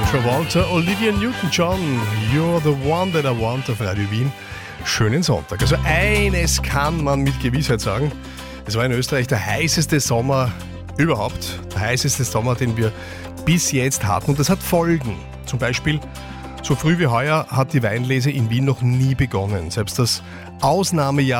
Travolta, Olivia Newton-John, You're the one that I want auf Radio Wien. Schönen Sonntag. Also eines kann man mit Gewissheit sagen. Es war in Österreich der heißeste Sommer überhaupt. Der heißeste Sommer, den wir bis jetzt hatten. Und das hat Folgen. Zum Beispiel, so früh wie heuer hat die Weinlese in Wien noch nie begonnen. Selbst das Ausnahmejahr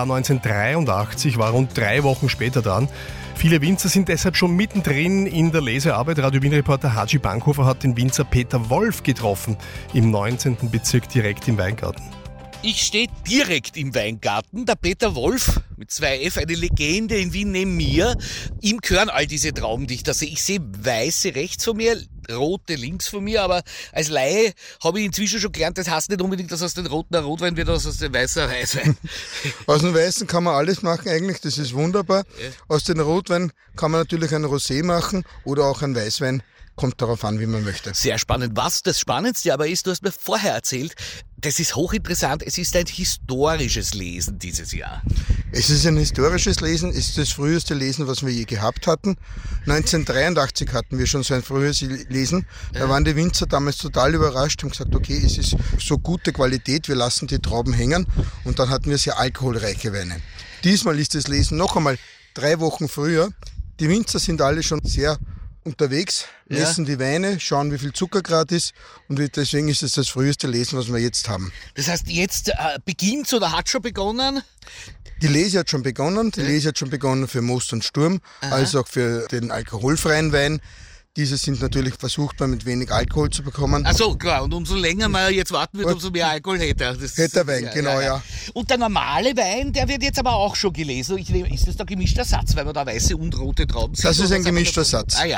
1983 war rund 3 Wochen später dran. Viele Winzer sind deshalb schon mittendrin in der Lesearbeit. Radio Wien-Reporter Haji Bankhofer hat den Winzer Peter Wolf getroffen, im 19. Bezirk direkt im Weingarten. Ich stehe direkt im Weingarten. Der Peter Wolf mit 2F, eine Legende in Wien neben mir. Ihm gehören all diese Trauben, die ich da sehe. Ich sehe weiße rechts von mir, rote links von mir, aber als Laie habe ich inzwischen schon gelernt, das heißt nicht unbedingt, dass aus den roten ein Rotwein wird, als aus dem weißen ein Weißwein. Aus dem Weißen kann man alles machen eigentlich, das ist wunderbar. Ja. Aus den Rotwein kann man natürlich einen Rosé machen oder auch einen Weißwein. Kommt darauf an, wie man möchte. Sehr spannend. Was das Spannendste aber ist, du hast mir vorher erzählt, das ist hochinteressant, es ist ein historisches Lesen dieses Jahr. Es ist ein historisches Lesen, es ist das früheste Lesen, was wir je gehabt hatten. 1983 hatten wir schon so ein frühes Lesen. Da waren die Winzer damals total überrascht, haben gesagt, okay, es ist so gute Qualität, wir lassen die Trauben hängen. Und dann hatten wir sehr alkoholreiche Weine. Diesmal ist das Lesen noch einmal 3 Wochen früher. Die Winzer sind alle schon sehr unterwegs, messen die Weine, schauen, wie viel Zuckergrad ist und deswegen ist es das früheste Lesen, was wir jetzt haben. Das heißt, jetzt beginnt's oder hat schon begonnen? Die Lese hat schon begonnen. Die Lese hat schon begonnen für Most und Sturm, als auch für den alkoholfreien Wein. Diese sind natürlich versucht, mit wenig Alkohol zu bekommen. Ach so, klar. Und umso länger man jetzt warten wird, umso mehr Alkohol hätte er. Hätte der Wein, genau, ja. Und der normale Wein, der wird jetzt aber auch schon gelesen. Ist das der gemischter Satz, weil man da weiße und rote Trauben sieht? Das ist ein gemischter Satz. Ja.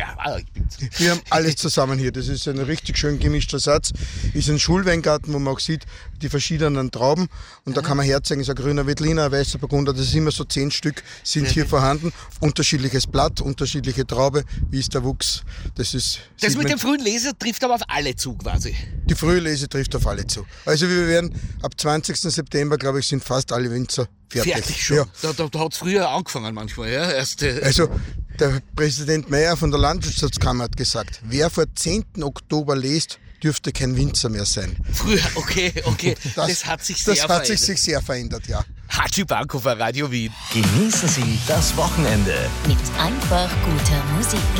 Wir haben alles zusammen hier. Das ist ein richtig schön gemischter Satz. Ist ein Schulweingarten, wo man auch sieht, die verschiedenen Trauben. Und da kann man herzeigen, ist ein grüner Veltliner, ein weißer Burgunder. Das ist immer so 10 Stück sind hier vorhanden. Unterschiedliches Blatt, unterschiedliche Traube. Wie ist der Wuchs? Das mit dem frühen Lese trifft aber auf alle zu quasi. Die frühe Lese trifft auf alle zu. Also wir werden ab 20. September, glaube ich, sind fast alle Winzer fertig schon. Ja. Da hat es früher angefangen manchmal. Ja? Also der Präsident Meyer von der Landwirtschaftskammer hat gesagt, wer vor 10. Oktober lest, dürfte kein Winzer mehr sein. Früher, okay. Das hat sich sehr verändert. Das hat sich sehr verändert, ja. Haji Bankhofer, Radio Wien. Genießen Sie das Wochenende mit einfach guter Musik.